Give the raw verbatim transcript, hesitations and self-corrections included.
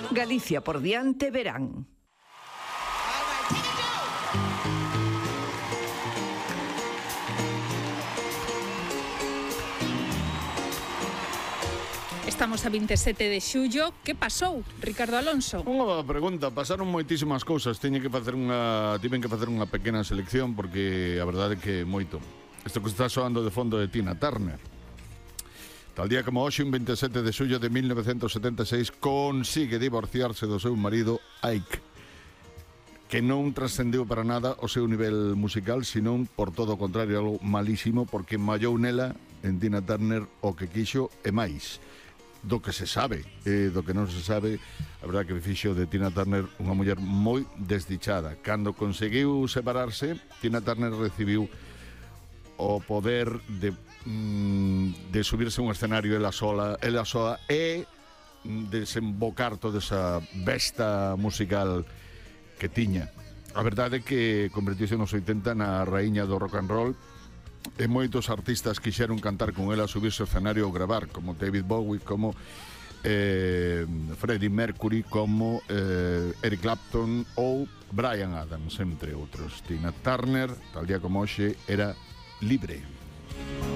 Galicia por diante verán. Estamos a vinte e sete de xullo. Que pasou, Ricardo Alonso? Unha pregunta, pasaron moitísimas cousas. Teñen que facer unha, tiven que facer unha pequena selección porque a verdade é que moito. Isto que está soando de fondo de Tina Turner. Tal día como hoxe, un vinte e sete de xullo de mil novecentos setenta e seis, consigue divorciarse do seu marido Ike, que non trascendeu para nada o seu nivel musical, senón por todo o contrario, algo malísimo, porque mallou nela, en Tina Turner, o que quixo e máis. Do que se sabe, e do que non se sabe, a verdade que fixo de Tina Turner unha muller moi desdichada. Cando conseguiu separarse, Tina Turner recibiu o poder de, mm, de subirse a un escenario ela sola, ela soa e desembocar toda esa besta musical que tiña. A verdade é que convertiuse nos oitenta na raíña do rock and roll, e moitos artistas quixeron cantar con ela, subirse ao escenario ou gravar, como David Bowie, como eh, Freddie Mercury, como eh, Eric Clapton ou Bryan Adams, entre outros. Tina Turner, tal día como hoxe, era libre.